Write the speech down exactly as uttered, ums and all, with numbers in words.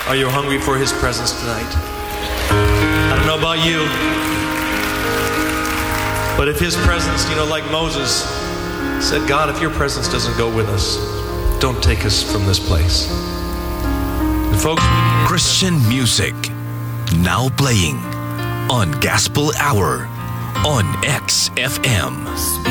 Are you hungry for His presence tonight? I don't know about you, but if His presence, you know, like Moses said, God, if your presence doesn't go with us, don't take us from this place. And folks, we need Christian music now playing on Gospel Hour on X F M.